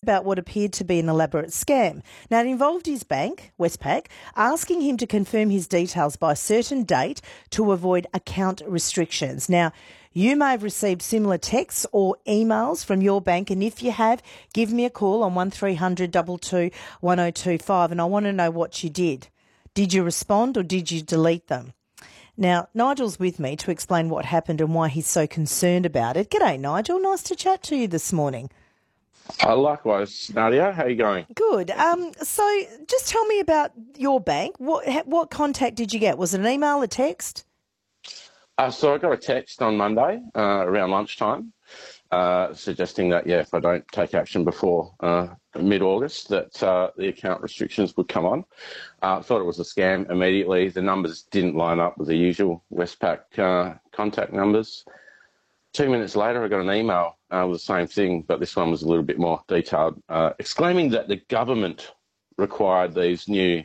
about what appeared to be an elaborate scam. Now, it involved his bank, Westpac, asking him to confirm his details by a certain date to avoid account restrictions. Now, you may have received similar texts or emails from your bank, and if you have, give me a call on 1300 22 1025, and I want to know what you did. Did you respond or did you delete them? Now, Nigel's with me to explain what happened and why he's so concerned about it. G'day, Nigel. Nice to chat to you this morning. Likewise, Nadia. How are you going? Good. So just tell me about your bank. What contact did you get? Was it an email, a text? So I got a text on Monday around lunchtime suggesting that, if I don't take action before mid-August, that the account restrictions would come on. Thought it was a scam immediately. The numbers didn't line up with the usual Westpac contact numbers. 2 minutes later, I got an email with the same thing, but this one was a little bit more detailed, exclaiming that the government required these new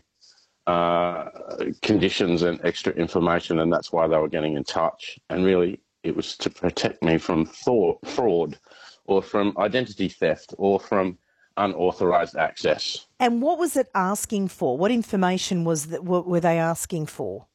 conditions and extra information, and that's why they were getting in touch. And really, it was to protect me from fraud or from identity theft or from unauthorised access. And what was it asking for? What information were they asking for?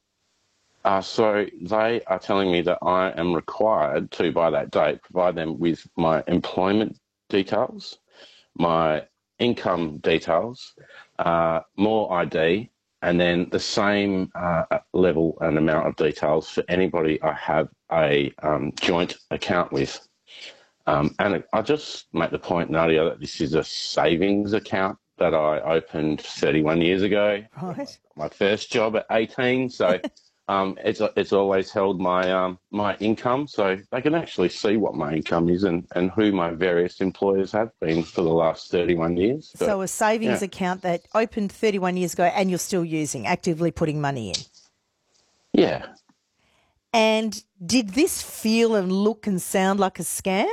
So they are telling me that I am required to, by that date, provide them with my employment details, my income details, more ID, and then the same level and amount of details for anybody I have a joint account with. And I just make the point, Nadia, that this is a savings account that I opened 31 years ago. Right. My first job at 18, so it's always held my income, so they can actually see what my income is and who my various employers have been for the last 31 years. So a savings account that opened 31 years ago and you're still using, actively putting money in. Yeah. And did this feel and look and sound like a scam?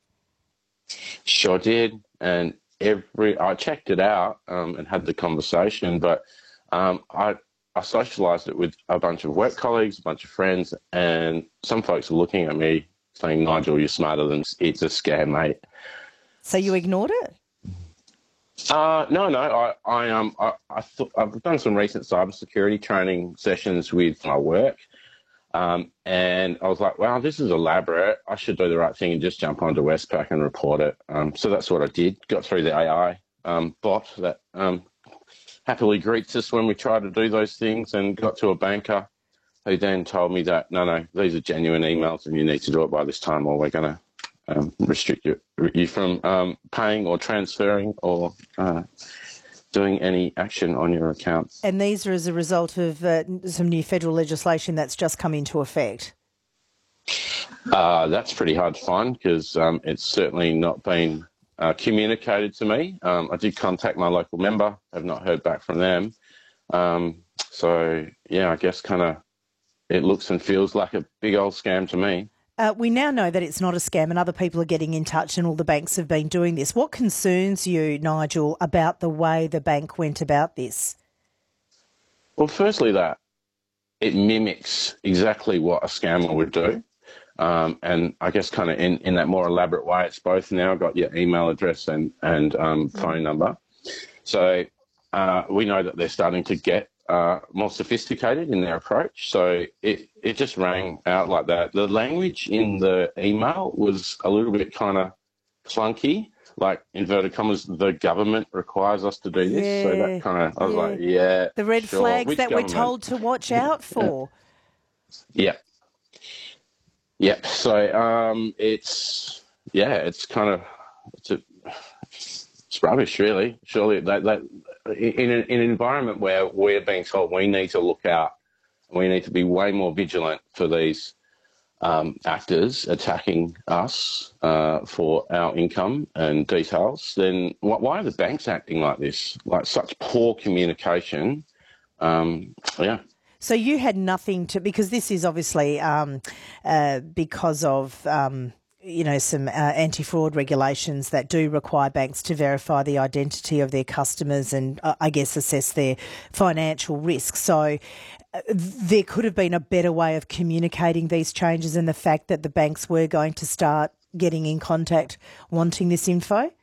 Sure did. And I checked it out and had the conversation, but I socialised it with a bunch of work colleagues, a bunch of friends, and some folks were looking at me saying, "Nigel, you're smarter than it's a scam, mate." So you ignored it? No. I've done some recent cybersecurity training sessions with my work, and I was like, "Wow, this is elaborate. I should do the right thing and just jump onto Westpac and report it." So that's what I did. Got through the AI bot that happily greets us when we try to do those things, and got to a banker who then told me that, no, these are genuine emails and you need to do it by this time or we're going to restrict you from paying or transferring or doing any action on your account. And these are as a result of some new federal legislation that's just come into effect? That's pretty hard to find because it's certainly not been communicated to me. I did contact my local member, have not heard back from them. So, I guess kind of it looks and feels like a big old scam to me. We now know that it's not a scam and other people are getting in touch and all the banks have been doing this. What concerns you, Nigel, about the way the bank went about this? Well, firstly, that it mimics exactly what a scammer would do. And I guess kind of in that more elaborate way, it's both now got your email address and phone number. So we know that they're starting to get more sophisticated in their approach. So it just rang out like that. The language in the email was a little bit kind of clunky, like inverted commas, the government requires us to do this. Yeah, so that kind of, I was like, the red sure. flags Which that government? we're told to watch out for. Yeah. Yeah, so it's rubbish, really. Surely that in an environment where we're being told we need to look out, we need to be way more vigilant for these actors attacking us for our income and details, then why are the banks acting like this? Like such poor communication. So you had nothing to, because this is obviously because of, some anti-fraud regulations that do require banks to verify the identity of their customers and I guess assess their financial risk. So there could have been a better way of communicating these changes and the fact that the banks were going to start getting in contact wanting this info?